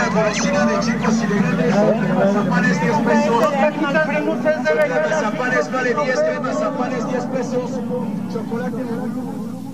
golosina de chicos y de grandes. Mazapanes 10 pesos. Mazapanes vale 10, crema mazapanes 10 pesos. Chocolate.